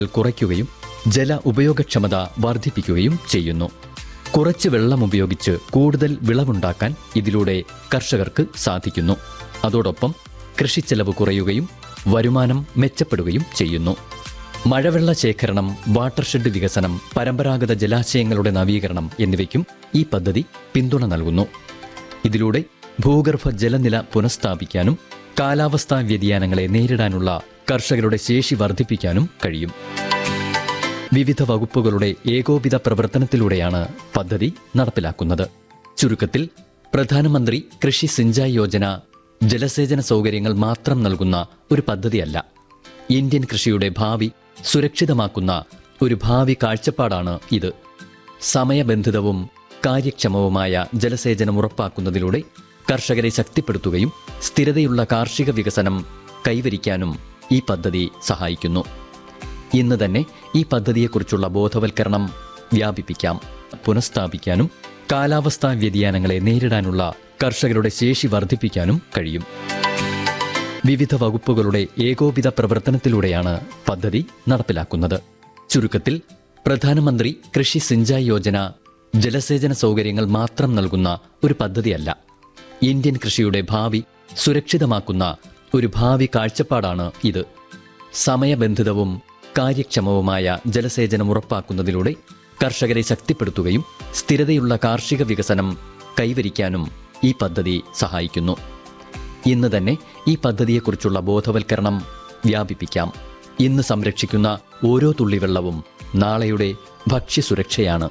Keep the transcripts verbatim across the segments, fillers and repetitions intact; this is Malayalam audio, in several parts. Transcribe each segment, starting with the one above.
കുറയ്ക്കുകയും ജല ഉപയോഗക്ഷമത വർദ്ധിപ്പിക്കുകയും ചെയ്യുന്നു. കുറച്ച് വെള്ളം ഉപയോഗിച്ച് കൂടുതൽ വിളവുണ്ടാക്കാൻ ഇതിലൂടെ കർഷകർക്ക് സാധിക്കുന്നു. അതോടൊപ്പം കൃഷിച്ചെലവ് കുറയുകയും വരുമാനം മെച്ചപ്പെടുകയും ചെയ്യുന്നു. മഴവെള്ള ശേഖരണം, വാട്ടർഷെഡ് വികസനം, പരമ്പരാഗത ജലാശയങ്ങളുടെ നവീകരണം എന്നിവയ്ക്കും ഈ പദ്ധതി പിന്തുണ നൽകുന്നു. ഇതിലൂടെ ഭൂഗർഭ ജലനില പുനഃസ്ഥാപിക്കാനും കാലാവസ്ഥാ വ്യതിയാനങ്ങളെ നേരിടാനുള്ള കർഷകരുടെ ശേഷി വർദ്ധിപ്പിക്കാനും കഴിയും. വിവിധ വകുപ്പുകളുടെ ഏകോപിത പ്രവർത്തനത്തിലൂടെയാണ് പദ്ധതി നടപ്പിലാക്കുന്നത്. ചുരുക്കത്തിൽ, പ്രധാനമന്ത്രി കൃഷി സിഞ്ചായ് യോജന ജലസേചന സൗകര്യങ്ങൾ മാത്രം നൽകുന്ന ഒരു പദ്ധതിയല്ല. ഇന്ത്യൻ കൃഷിയുടെ ഭാവി സുരക്ഷിതമാക്കുന്ന ഒരു ഭാവി കാഴ്ചപ്പാടാണ് ഇത്. സമയബന്ധിതവും കാര്യക്ഷമവുമായ ജലസേചനം ഉറപ്പാക്കുന്നതിലൂടെ കർഷകരെ ശക്തിപ്പെടുത്തുകയും സ്ഥിരതയുള്ള കാർഷിക വികസനം കൈവരിക്കാനും ഈ പദ്ധതി സഹായിക്കുന്നു. ഇന്ന് തന്നെ ഈ പദ്ധതിയെക്കുറിച്ചുള്ള ബോധവൽക്കരണം വ്യാപിപ്പിക്കാം. പുനഃസ്ഥാപിക്കാനും കാലാവസ്ഥാ വ്യതിയാനങ്ങളെ നേരിടാനുള്ള കർഷകരുടെ ശേഷി വർദ്ധിപ്പിക്കാനും കഴിയും. വിവിധ വകുപ്പുകളുടെ ഏകോപിത പ്രവർത്തനത്തിലൂടെയാണ് പദ്ധതി നടപ്പിലാക്കുന്നത്. ചുരുക്കത്തിൽ, പ്രധാനമന്ത്രി കൃഷി സിഞ്ചായ് യോജന ജലസേചന സൗകര്യങ്ങൾ മാത്രം നൽകുന്ന ഒരു പദ്ധതിയല്ല. ഇന്ത്യൻ കൃഷിയുടെ ഭാവി സുരക്ഷിതമാക്കുന്ന ഒരു ഭാവി കാഴ്ചപ്പാടാണ് ഇത്. സമയബന്ധിതവും കാര്യക്ഷമവുമായ ജലസേചനം ഉറപ്പാക്കുന്നതിലൂടെ കർഷകരെ ശക്തിപ്പെടുത്തുകയും സ്ഥിരതയുള്ള കാർഷിക വികസനം കൈവരിക്കാനും ഈ പദ്ധതി സഹായിക്കുന്നു. ഇന്ന് തന്നെ ഈ പദ്ധതിയെക്കുറിച്ചുള്ള ബോധവൽക്കരണം വ്യാപിപ്പിക്കാം. ഇന്ന് സംരക്ഷിക്കുന്ന ഓരോ തുള്ളി വെള്ളവും നാളെയുടെ ഭക്ഷ്യസുരക്ഷയാണ്.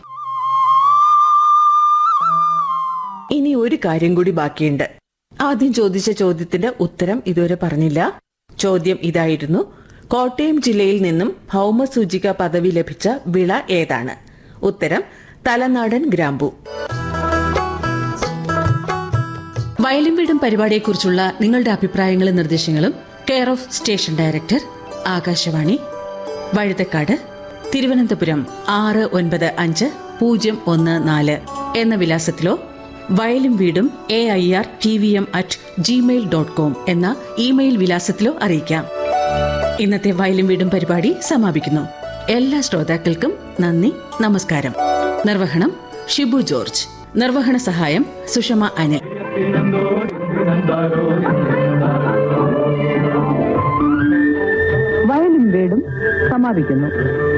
ഇനി ഒരു കാര്യം കൂടി ബാക്കിയുണ്ട്. ആദ്യം ചോദിച്ച ചോദ്യത്തിന്റെ ഉത്തരം ഇതുവരെ പറഞ്ഞില്ല. ചോദ്യം ഇതായിരുന്നു: കോട്ടയം ജില്ലയിൽ നിന്നും ഭൗമസൂചിക പദവി ലഭിച്ച വിള ഏതാണ്? ഉത്തരം തലനാടൻ ഗ്രാമ്പു. വയലും വീടും പരിപാടിയെക്കുറിച്ചുള്ള നിങ്ങളുടെ അഭിപ്രായങ്ങളും നിർദ്ദേശങ്ങളും care of station director, Akashvani, Vazhuthacaud, Thiruvananthapuram ആറ് ഒൻപത് അഞ്ച് പൂജ്യം ഒന്ന് നാല് എന്ന വിലാസത്തിലോ വയലും വീടും A I R T V M at Gmail dot com എന്ന ഇമെയിൽ വിലാസത്തിലോ അറിയിക്കാം. ഇന്നത്തെ വയലും വീടും പരിപാടി സമാപിക്കുന്നു. എല്ലാ ശ്രോതാക്കൾക്കും നന്ദി, നമസ്കാരം. നിർവഹണം ഷിബു ജോർജ്. നിർവഹണ സഹായം സുഷമ അനിൽ. വയലും വീടും സമാപിക്കുന്നു.